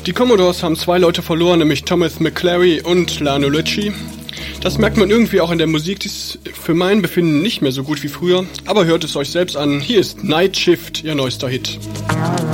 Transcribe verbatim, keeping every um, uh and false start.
Die Commodores haben zwei Leute verloren, nämlich Thomas McClary und Lionel Richie. Das merkt man irgendwie auch in der Musik, die ist für mein Befinden nicht mehr so gut wie früher. Aber hört es euch selbst an, hier ist Night Shift, ihr neuester Hit.